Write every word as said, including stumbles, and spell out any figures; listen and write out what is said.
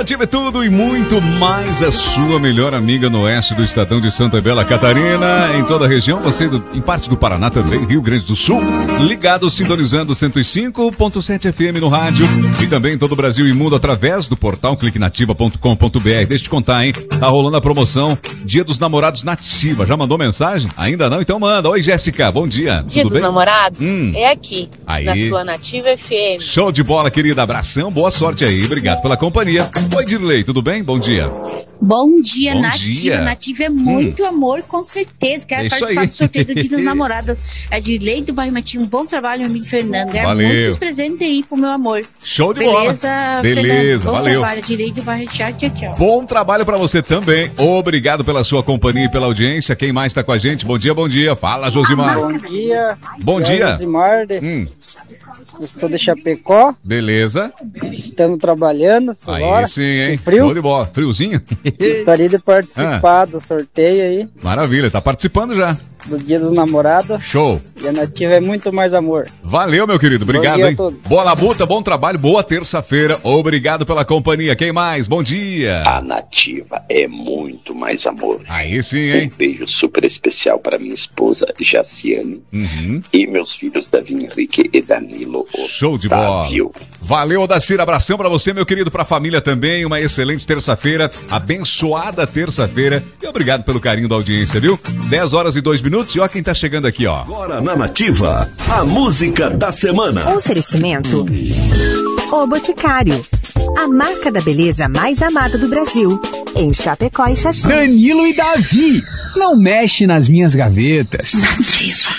Nativa é tudo e muito mais a sua melhor amiga no oeste do estadão de Santa Bela Catarina, em toda a região, você do, em parte do Paraná também, Rio Grande do Sul, ligado, sintonizando cento e cinco ponto sete F M no rádio e também em todo o Brasil e mundo através do portal clique nativa ponto com ponto b r. Deixa eu te contar, hein? Tá rolando a promoção Dia dos Namorados Nativa. Já mandou mensagem? Ainda não? Então manda. Oi, Jéssica, bom dia. Dia Tudo dos bem? Namorados Hum. é aqui, Aí. na sua Nativa F M. Show de bola, querida. Abração, boa sorte aí. Obrigado pela companhia. Oi, Dirley, tudo bem? Bom dia. Bom dia, Bom Nativa. dia. Nativa é muito hum. amor, com certeza. Quero É isso participar aí. do sorteio do Dia dos Namorados. É de Lei do Bairro Matinho. Um bom trabalho, meu amigo Fernando. Ganhar Valeu. muitos presentes aí pro meu amor. Show de Beleza, bola. Beleza, Beleza, bom valeu. trabalho, de Lei do Bairro. Tchau, tchau, tchau. Bom trabalho pra você também. Obrigado pela sua companhia e pela audiência. Quem mais tá com a gente? Bom dia, bom dia. Fala, Josimar. Bom dia. Bom Eu dia. Josimar, de... Hum, Estou de Chapecó. beleza. Estamos trabalhando essa Aí hora. sim, hein? Frio. Show de bola. Friozinho? Gostaria de participar Ah. do sorteio aí Maravilha, tá participando já. do Dia dos Namorados. Show. E a Nativa é muito mais amor. Valeu, meu querido. Obrigado, Bom dia a hein? todos. Boa labuta, bom trabalho, boa terça-feira. Obrigado pela companhia. Quem mais? Bom dia. A Nativa é muito mais amor. Aí sim, hein? Um beijo super especial para minha esposa Jaciane Uhum. e meus filhos Davi Henrique e Danilo Show de bola. Otávio. Valeu, Odacir. Abração pra você, meu querido, pra família também. Uma excelente terça-feira, abençoada terça-feira. E obrigado pelo carinho da audiência, viu? dez horas e dois minutos. E ó quem tá chegando aqui, ó. Agora na Nativa, a música da semana. Oferecimento O Boticário, a marca da beleza mais amada do Brasil, em Chapecó e Xaxim. Danilo e Davi, não mexe nas minhas gavetas.